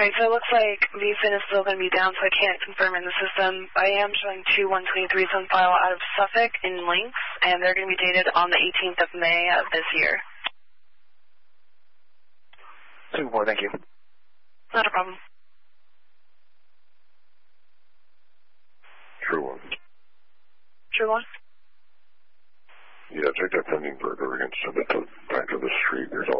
Alright, so it looks like VFIN is still going to be down, so I can't confirm in the system. I am showing 2 123s on file out of Suffolk in Lynx, and they're going to be dated on the 18th of May of this year. Super, thank you. Not a problem. True one. True one? Yeah, take that pending burger and send it back to the street. There's